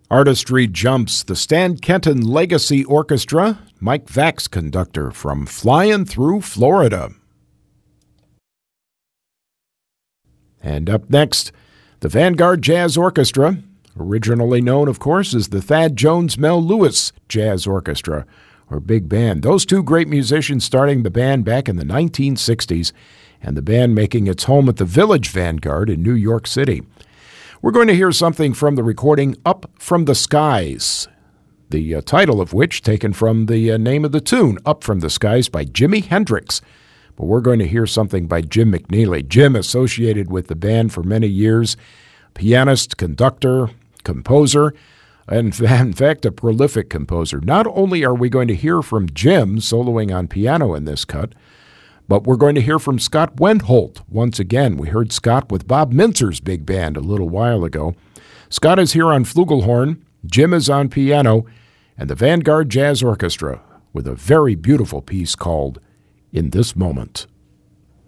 Artistry Jumps, the Stan Kenton Legacy Orchestra, Mike Vax conductor from Flyin' Through Florida. And up next, the Vanguard Jazz Orchestra, originally known, of course, as the Thad Jones Mel Lewis Jazz Orchestra, or Big Band. Those two great musicians starting the band back in the 1960s, and the band making its home at the Village Vanguard in New York City. We're going to hear something from the recording Up From the Skies, the title of which taken from the name of the tune, Up From the Skies by Jimi Hendrix. But we're going to hear something by Jim McNeely. Jim, associated with the band for many years, pianist, conductor, composer, and in fact, a prolific composer. Not only are we going to hear from Jim soloing on piano in this cut, but we're going to hear from Scott Wendholt once again. We heard Scott with Bob Mintzer's big band a little while ago. Scott is here on flugelhorn, Jim is on piano, and the Vanguard Jazz Orchestra with a very beautiful piece called In This Moment.